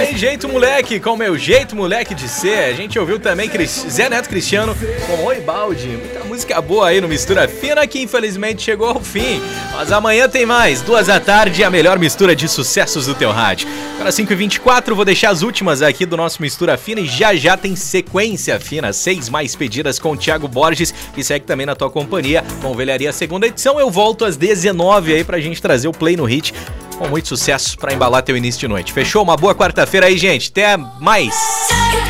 Tem jeito, moleque, com o meu jeito, moleque de ser. A gente ouviu também Zé Neto Cristiano com Oi Balde. Muita música boa aí no Mistura Fina, que infelizmente chegou ao fim. Mas amanhã tem mais, 14h, a melhor mistura de sucessos do teu rádio. Agora 5h24, vou deixar as últimas aqui do nosso Mistura Fina e já tem sequência fina. 6 mais pedidas com o Thiago Borges, que segue também na tua companhia com Velharia segunda edição. Eu volto às 19h aí pra gente trazer o Play no Hit com muito sucesso pra embalar teu início de noite. Fechou? Uma boa quarta-feira aí, gente. Até mais!